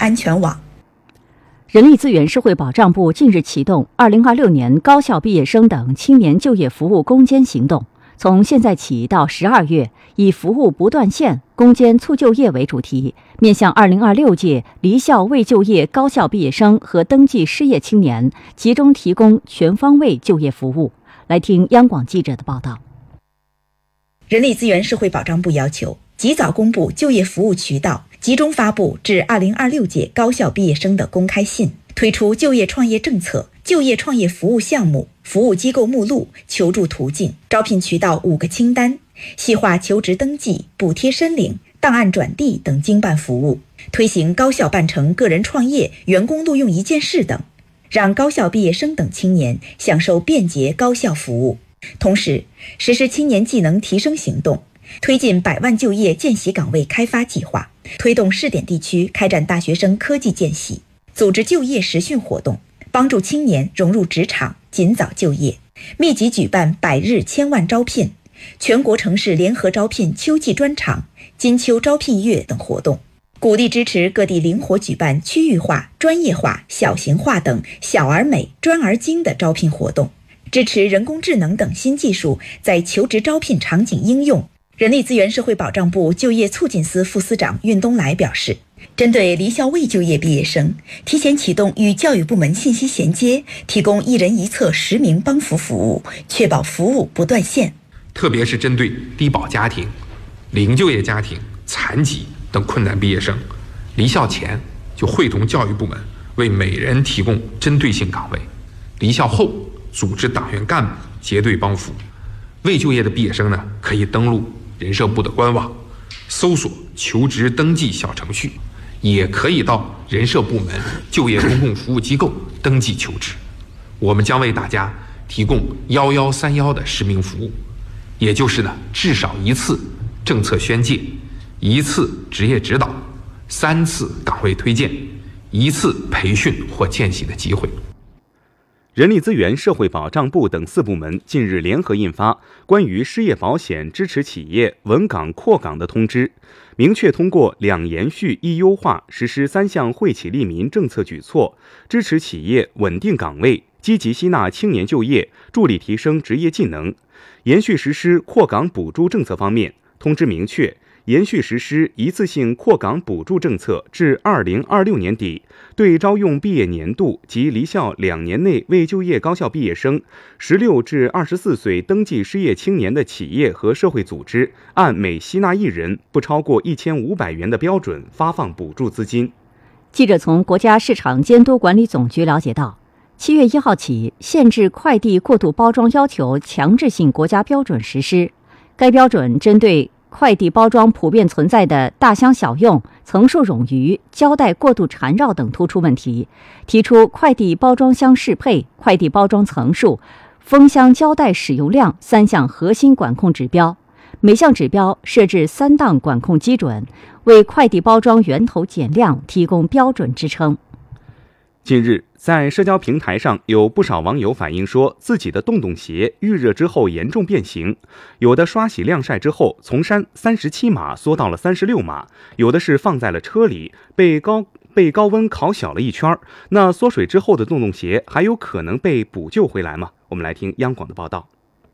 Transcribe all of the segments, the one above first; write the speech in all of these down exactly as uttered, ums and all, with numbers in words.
安全网。 人力资源社会保障部近日启动二零二六年高校毕业生等青年就业服务攻坚行动，从现在起到十二月，以服务不断线、攻坚促就业为主题，面向二零二六届离校未就业高校毕业生和登记失业青年，集中提供全方位就业服务。来听央广记者的报道。 人力资源社会保障部要求及早公布就业服务渠道，集中发布至二零二六届高校毕业生的公开信，推出就业创业政策、就业创业服务项目、服务机构目录、求助途径、招聘渠道五个清单，细化求职登记、补贴申领、档案转递等经办服务，推行高校办成个人创业、员工录用一件事等，让高校毕业生等青年享受便捷高校服务。同时，实施青年技能提升行动，推进百万就业见习岗位开发计划，推动试点地区开展大学生科技见习，组织就业实训活动，帮助青年融入职场，尽早就业，密集举办百日千万招聘、全国城市联合招聘秋季专场、金秋招聘月等活动，鼓励支持各地灵活举办区域化、专业化、小型化等小而美、专而精的招聘活动，支持人工智能等新技术在求职招聘场景应用。人力资源社会保障部就业促进司副司长运东来表示，针对离校未就业毕业生，提前启动与教育部门信息衔接，提供一人一策实名帮扶服务，确保服务不断线。 特别是针对低保家庭、零就业家庭、残疾等困难毕业生，离校前就会同教育部门为每人提供针对性岗位，离校后组织党员干部结对帮扶。未就业的毕业生呢，可以登录人社部的官网，搜索求职登记小程序，也可以到人社部门就业公共服务机构登记求职。我们将为大家提供幺幺三幺的实名服务，也就是呢，至少一次政策宣介，一次职业指导，三次岗位推荐，一次培训或见习的机会。 人力资源社会保障部等四部门近日联合印发关于失业保险支持企业稳岗扩岗的通知，明确通过两延续一优化实施三项惠企利民政策举措，支持企业稳定岗位，积极吸纳青年就业，助力提升职业技能。延续实施扩岗补助政策方面，通知明确延续实施一次性扩岗补助政策至二零二六年底，对招用毕业年度及离校两年内未就业高校毕业生、十六至二十四岁登记失业青年的企业和社会组织，按每吸纳一人不超过一千五百元的标准发放补助资金。 记者从国家市场监督管理总局了解到，七月一号起，限制快递过度包装要求强制性国家标准实施。该标准针对快递包装普遍存在的大箱小用、层数冗余、胶带过度缠绕等突出问题，提出快递包装箱适配、快递包装层数、封箱胶带使用量三项核心管控指标，每项指标设置三档管控基准，为快递包装源头减量提供标准支撑。 近日，在社交平台上有不少网友反映说，自己的洞洞鞋预热之后严重变形，有的刷洗晾晒之后从三三十七码缩到了三十六码，有的是放在了车里被高被高温烤小了一圈。那缩水之后的洞洞鞋还有可能被补救回来吗？我们来听央广的报道。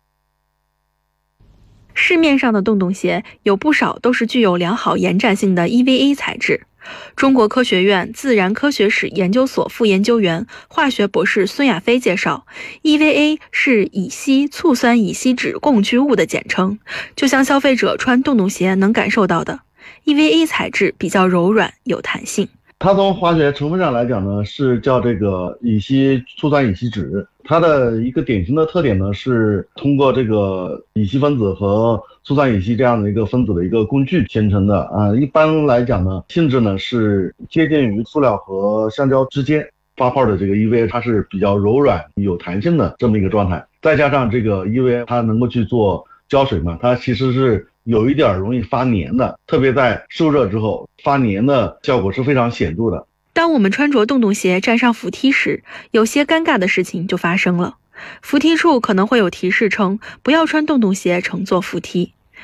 市面上的洞洞鞋有不少都是具有良好延展性的 E V A 材质。中国科学院自然科学史研究所副研究员、化学博士孙亚飞介绍 ，E V A 是乙烯醋酸乙烯酯共居物的简称，就像消费者穿洞洞鞋能感受到的 ，E V A 材质比较柔软有弹性。 它从化学成分上来讲呢，是叫这个乙烯醋酸乙烯酯。它的一个典型的特点呢，是通过这个乙烯分子和醋酸乙烯这样的一个分子的一个工具形成的啊。一般来讲呢，性质呢是接近于塑料和橡胶之间。发泡的这个 E V A 它是比较柔软有弹性的这么一个状态，再加上这个 E V A 它能够去做胶水嘛，它其实是有一点容易发黏的，特别在受热之后发黏的效果是非常显著的。 当我们穿着洞洞鞋站上扶梯时，有些尴尬的事情就发生了。扶梯处可能会有提示称不要穿洞洞鞋乘坐扶梯。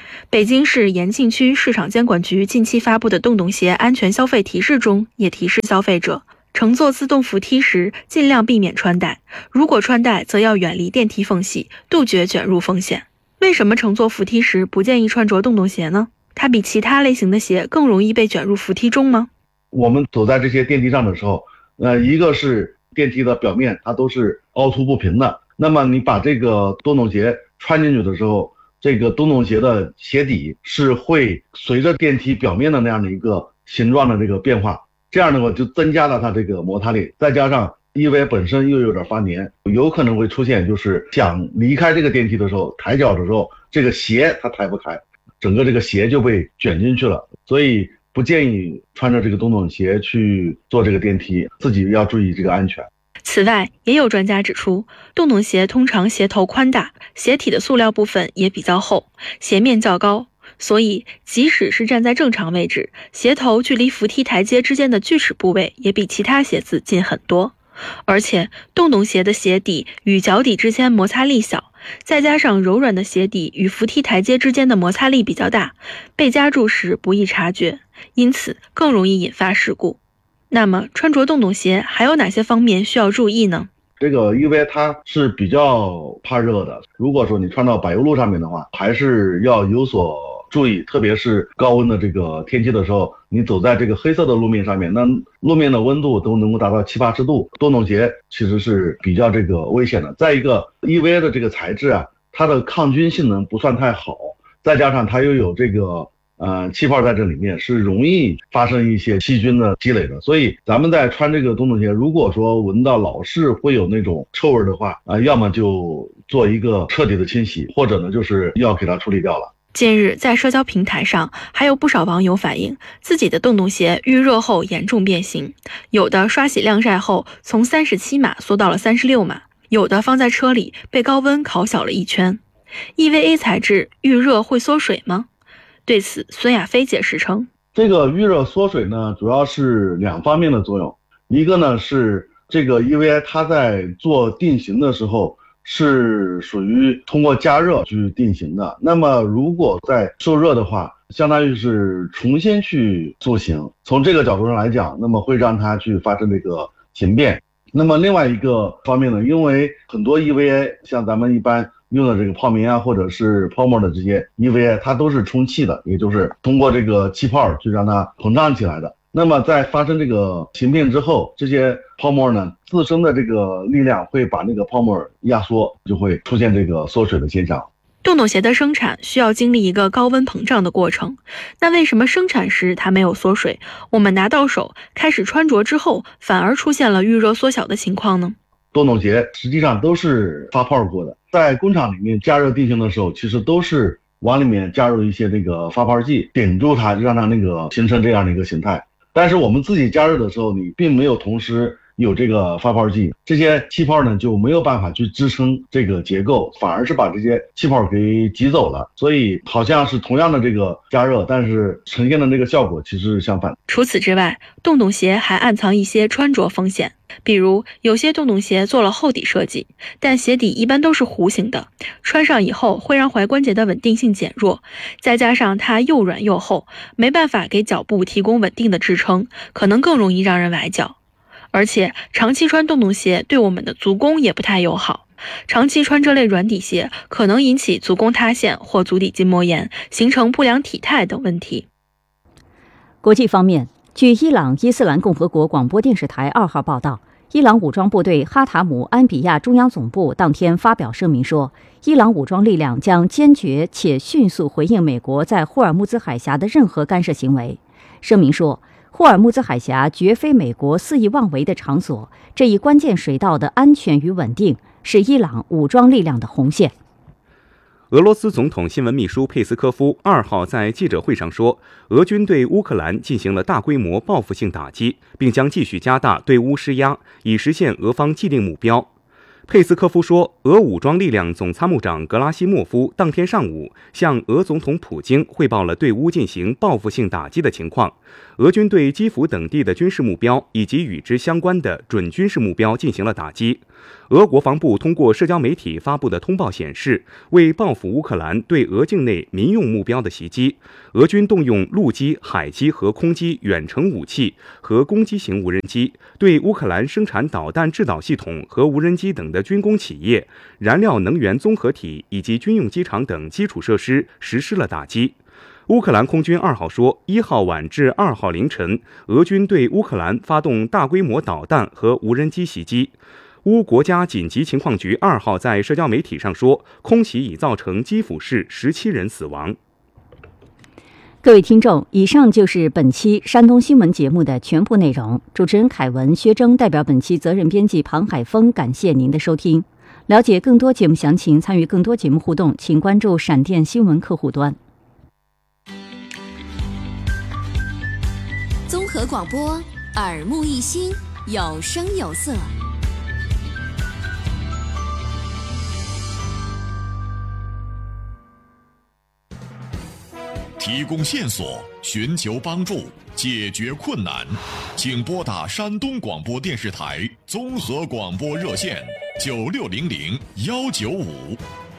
北京市延庆区市场监管局近期发布的洞洞鞋安全消费提示中也提示消费者，乘坐自动扶梯时尽量避免穿戴，如果穿戴则要远离电梯缝隙，杜绝卷入风险。为什么乘坐扶梯时不建议穿着洞洞鞋呢？它比其他类型的鞋更容易被卷入扶梯中吗？ 我们走在这些电梯上的时候，呃，一个是电梯的表面它都是凹凸不平的，那么你把这个洞洞鞋穿进去的时候，这个洞洞鞋的鞋底是会随着电梯表面的那样的一个形状的这个变化，这样的话就增加了它这个摩擦力，再加上因为本身又有点发黏，有可能会出现就是想离开这个电梯的时候，抬脚的时候，这个鞋它抬不开，整个这个鞋就被卷进去了，所以不建议穿着这个洞洞鞋去坐这个电梯，自己要注意这个安全。 此外，也有专家指出，洞洞鞋通常鞋头宽大，鞋体的塑料部分也比较厚，鞋面较高，所以即使是站在正常位置，鞋头距离扶梯台阶之间的锯齿部位也比其他鞋子近很多。而且洞洞鞋的鞋底与脚底之间摩擦力小，再加上柔软的鞋底与扶梯台阶之间的摩擦力比较大，被夹住时不易察觉，因此更容易引发事故。那么穿着洞洞鞋还有哪些方面需要注意呢？ 这个因为它是比较怕热的，如果说你穿到柏油路上面的话，还是要有所注意，特别是高温的这个天气的时候，你走在这个黑色的路面上面，那路面的温度都能够达到七八十度，洞洞鞋其实是比较这个危险的。再一个 E V A 的这个材质啊，它的抗菌性能不算太好，再加上它又有这个呃气泡在这里面，是容易发生一些细菌的积累的。所以咱们在穿这个洞洞鞋，如果说闻到老是会有那种臭味的话啊、呃，要么就做一个彻底的清洗，或者呢就是要给它处理掉了。 近日，在社交平台上，还有不少网友反映自己的洞洞鞋遇热后严重变形，有的刷洗晾晒后从三十七码缩到了三十六码，有的放在车里被高温烤小了一圈。E V A 材质遇热会缩水吗？对此，孙亚飞解释称， 这个遇热缩水呢，主要是两方面的作用，一个呢是这个 E V A 它在做定型的时候是属于通过加热去定型的，那么如果在受热的话，相当于是重新去塑形，从这个角度上来讲，那么会让它去发生这个形变。那么另外一个方面呢，因为很多 E V A 像咱们一般用的这个泡棉啊，或者是泡沫的这些 E V A， 它都是充气的，也就是通过这个气泡去让它膨胀起来的。那么在发生这个形变之后，这些泡沫呢自身的这个力量会把那个泡沫压缩，就会出现这个缩水的现象。 洞洞鞋的生产需要经历一个高温膨胀的过程，那为什么生产时它没有缩水，我们拿到手开始穿着之后反而出现了遇热缩小的情况呢？ 洞洞鞋实际上都是发泡过的，在工厂里面加热定型的时候，其实都是往里面加入一些那个发泡剂，顶住它，让它那个形成这样的一个形态。但是我们自己加热的时候，你并没有同时有这个发泡剂，这些气泡呢就没有办法去支撑这个结构，反而是把这些气泡给挤走了。所以好像是同样的这个加热，但是呈现的那个效果其实是相反。 除此之外，洞洞鞋还暗藏一些穿着风险，比如有些洞洞鞋做了厚底设计，但鞋底一般都是弧形的，穿上以后会让踝关节的稳定性减弱，再加上它又软又厚，没办法给脚部提供稳定的支撑，可能更容易让人崴脚。而且长期穿洞洞鞋对我们的足弓也不太友好，长期穿这类软底鞋可能引起足弓塌陷或足底筋膜炎，形成不良体态等问题。 国际方面，据伊朗伊斯兰共和国广播电视台二号报道，伊朗武装部队哈塔姆安比亚中央总部当天发表声明说，伊朗武装力量将坚决且迅速回应美国在霍尔木兹海峡的任何干涉行为。声明说，霍尔木兹海峡绝非美国肆意妄为的场所，这一关键水道的安全与稳定是伊朗武装力量的红线。 俄罗斯总统新闻秘书佩斯科夫二号在记者会上说，俄军对乌克兰进行了大规模报复性打击，并将继续加大对乌施压，以实现俄方既定目标。佩斯科夫说，俄武装力量总参谋长格拉西莫夫当天上午向俄总统普京汇报了对乌进行报复性打击的情况。 俄军对基辅等地的军事目标以及与之相关的准军事目标进行了打击。俄国防部通过社交媒体发布的通报显示，为报复乌克兰对俄境内民用目标的袭击，俄军动用陆基、海基和空基远程武器和攻击型无人机，对乌克兰生产导弹制导系统和无人机等的军工企业、燃料能源综合体以及军用机场等基础设施实施了打击。乌克兰空军二号说，一号晚至二号凌晨，俄军对乌克兰发动大规模导弹和无人机袭击。乌国家紧急情况局二号在社交媒体上说，空袭已造成基辅市十七人死亡。 各位听众，以上就是本期山东新闻节目的全部内容。主持人凯文、薛征代表本期责任编辑庞海峰，感谢您的收听。了解更多节目详情，参与更多节目互动，请关注闪电新闻客户端。 综合广播，耳目一新，有声有色。 提供线索，寻求帮助，解决困难，请拨打山东广播电视台综合广播热线九六零零幺九五